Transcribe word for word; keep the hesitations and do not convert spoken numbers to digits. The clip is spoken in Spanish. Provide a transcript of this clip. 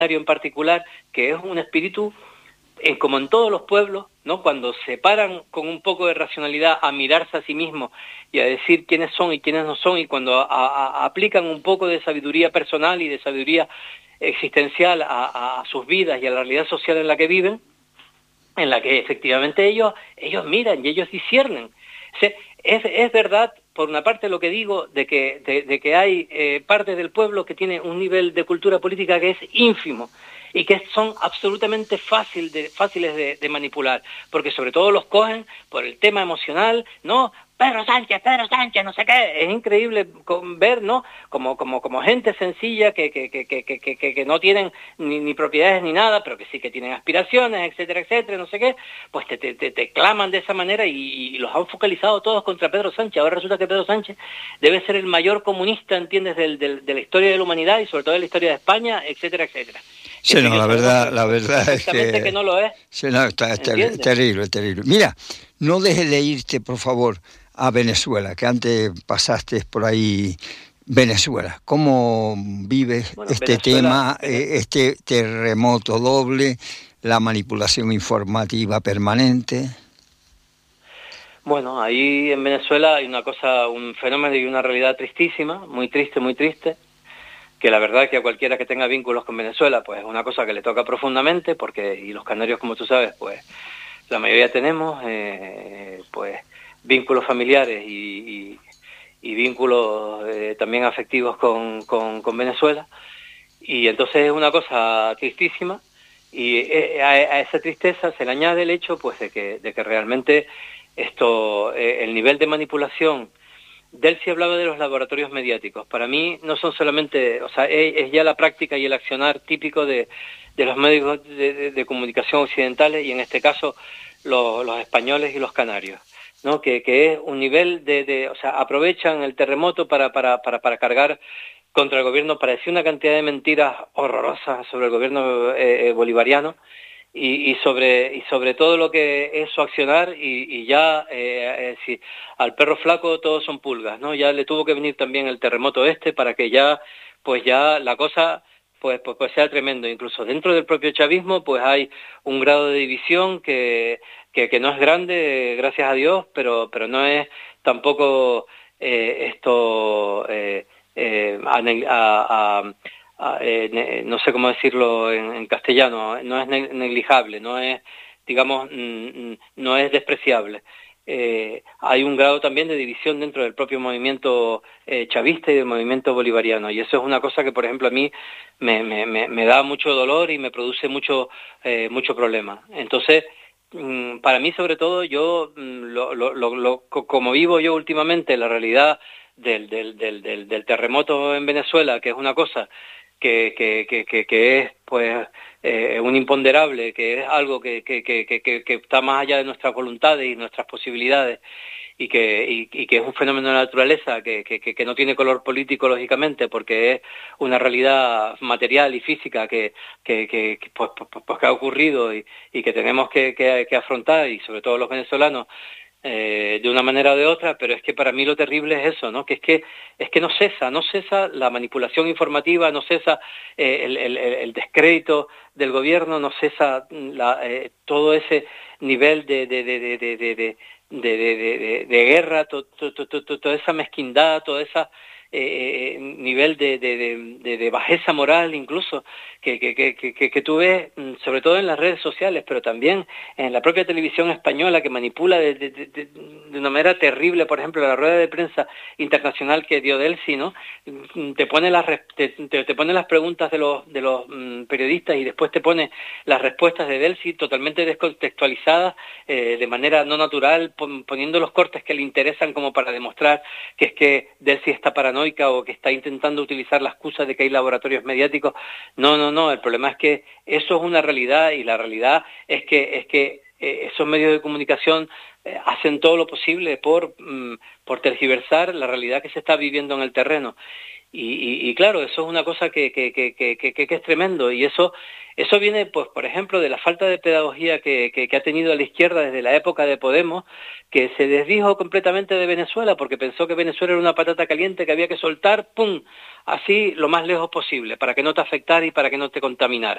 en particular, que es un espíritu, eh, como en todos los pueblos, ¿no? Cuando se paran con un poco de racionalidad a mirarse a sí mismos y a decir quiénes son y quiénes no son, y cuando a, a, a aplican un poco de sabiduría personal y de sabiduría existencial a, a sus vidas y a la realidad social en la que viven, en la que efectivamente ellos ellos miran y ellos disciernen. Es, es verdad, por una parte, lo que digo, de que, de, de que hay eh, partes del pueblo que tienen un nivel de cultura política que es ínfimo y que son absolutamente fácil de, fáciles de, de manipular, porque sobre todo los cogen por el tema emocional, ¿no? Pedro Sánchez, Pedro Sánchez, no sé qué. Es increíble ver, ¿no? Como, como, como gente sencilla que, que, que, que, que, que, que no tienen ni, ni propiedades ni nada, pero que sí que tienen aspiraciones, etcétera, etcétera, no sé qué, pues te, te, te, te claman de esa manera y, y los han focalizado todos contra Pedro Sánchez. Ahora resulta que Pedro Sánchez debe ser el mayor comunista, ¿entiendes?, del, del, de la historia de la humanidad y sobre todo de la historia de España, etcétera, etcétera. Sí, no, la verdad, la verdad es que... que no lo es. Sí, no, está, es ter, terrible, terrible. Mira, no dejes de irte, por favor, a Venezuela, que antes pasaste por ahí. Venezuela, ¿cómo vives bueno, este Venezuela, tema, Venezuela. este terremoto doble, la manipulación informativa permanente? Bueno, ahí en Venezuela hay una cosa, un fenómeno y una realidad tristísima, muy triste, muy triste, que la verdad es que a cualquiera que tenga vínculos con Venezuela, pues es una cosa que le toca profundamente, porque, y los canarios, como tú sabes, pues la mayoría tenemos, eh, pues, vínculos familiares y, y, y vínculos eh, también afectivos con, con, con Venezuela, y entonces es una cosa tristísima, y eh, a, a esa tristeza se le añade el hecho, pues, de que, de que realmente esto, eh, el nivel de manipulación. Delcy hablaba de los laboratorios mediáticos. Para mí no son solamente, o sea, es, es ya la práctica y el accionar típico de, de los medios de, de, de comunicación occidentales, y en este caso los, los españoles y los canarios, ¿no? Que, que es un nivel de, de, o sea, aprovechan el terremoto para, para, para, para cargar contra el gobierno, para decir una cantidad de mentiras horrorosas sobre el gobierno eh, bolivariano. Y, y sobre y sobre todo lo que es su accionar, y, y ya eh, eh, si al perro flaco todos son pulgas, ¿no? Ya le tuvo que venir también el terremoto este para que ya pues ya la cosa pues, pues pues sea tremendo. Incluso dentro del propio chavismo pues hay un grado de división que que, que no es grande, gracias a Dios, pero pero no es tampoco eh, esto eh, eh, a, a, a Eh, no sé cómo decirlo en, en castellano, no es neglijable, no es, digamos, mm, no es despreciable. Eh, hay un grado también de división dentro del propio movimiento eh, chavista y del movimiento bolivariano, y eso es una cosa que, por ejemplo, a mí me, me, me, me da mucho dolor y me produce mucho, eh, mucho problema. Entonces, mm, para mí, sobre todo, yo, mm, lo, lo, lo, lo, como vivo yo últimamente la realidad del, del, del, del, del terremoto en Venezuela, que es una cosa Que, que, que, que es pues eh, un imponderable, que es algo que, que, que, que, que está más allá de nuestras voluntades y nuestras posibilidades, y que, y, y que es un fenómeno de la naturaleza que, que, que no tiene color político, lógicamente, porque es una realidad material y física que, que, que, que, pues, pues, pues, que ha ocurrido y, y que tenemos que, que, que afrontar, y sobre todo los venezolanos, Eh, de una manera o de otra. Pero es que para mí lo terrible es eso, ¿no? Que es que es que no cesa, no cesa la manipulación informativa, no cesa eh, el, el, el descrédito del gobierno, no cesa la, eh, todo ese nivel de de de de de de, de, de, de, de, de guerra, to, to, to, to, to, toda esa mezquindad, toda esa eh, nivel de, de, de, de bajeza moral, incluso, que, que, que, que, que tú ves, sobre todo en las redes sociales, pero también en la propia televisión española, que manipula de, de, de, de una manera terrible. Por ejemplo, la rueda de prensa internacional que dio Delcy, ¿no? Te pone las, te, te, te pone las preguntas de los, de los um, periodistas, y después te pone las respuestas de Delcy totalmente descontextualizadas, eh, de manera no natural, pon, poniendo los cortes que le interesan como para demostrar que es que Delcy está paranoica o que está intentando utilizar la excusa de que hay laboratorios mediáticos. No, no, no, el problema es que eso es una realidad, y la realidad es que es que eh, esos medios de comunicación eh, hacen todo lo posible por, mm, por tergiversar la realidad que se está viviendo en el terreno. Y, y, y claro, eso es una cosa que, que, que, que, que, que es tremendo, y eso eso viene, pues, por ejemplo, de la falta de pedagogía que, que, que ha tenido la izquierda desde la época de Podemos, que se desdijo completamente de Venezuela porque pensó que Venezuela era una patata caliente que había que soltar, ¡pum!, así lo más lejos posible, para que no te afectara y para que no te contaminara.